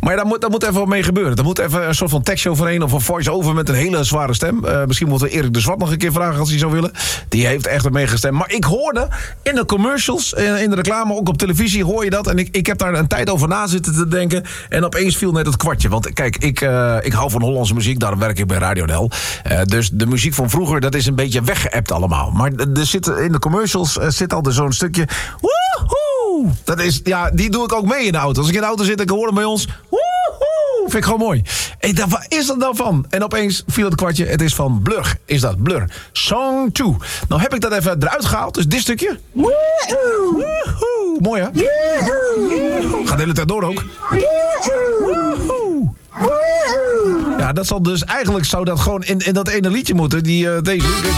Maar ja, daar moet even wat mee gebeuren. Er moet even een soort van tekstje overheen of een voice-over met een hele zware stem. Misschien moeten we Erik de Zwart nog een keer vragen als hij zou willen. Die heeft echt ermee gestemd. Maar ik hoorde in de commercials, in de reclame, ook op televisie hoor je dat. En ik heb daar een tijd over na zitten te denken. En opeens viel net het kwartje. Want kijk, ik hou van Hollandse muziek. Daarom werk ik bij Radio Del. Dus de muziek van vroeger, dat is een beetje weggeëpt allemaal. Maar er zit, in de commercials zit al zo'n stukje... Woehoe! Dat is, ja, die doe ik ook mee in de auto. Als ik in de auto zit en ik hoor hem bij ons... Woehoe! Vind ik gewoon mooi. Ik dacht, waar is dat nou van? En opeens viel het kwartje. Het is van Blur. Is dat Blur? Song 2. Nou heb ik dat even eruit gehaald. Dus dit stukje. Woehoe! Woehoe! Mooi, hè? Woehoe! Gaat de hele tijd door ook. Woehoe! Ja, dat zal dus eigenlijk zou dat gewoon in dat ene liedje moeten. Deze.